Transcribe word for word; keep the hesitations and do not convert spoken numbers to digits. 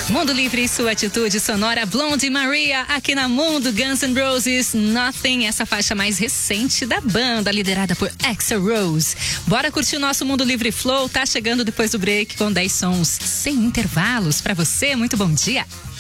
Mundo Livre e sua atitude sonora, Blonde Maria, aqui na Mundo, Guns N' Roses, Nothing, essa faixa mais recente da banda, liderada por Axl Rose. Bora curtir o nosso Mundo Livre Flow, tá chegando depois do break com dez sons sem intervalos pra você. Muito bom dia.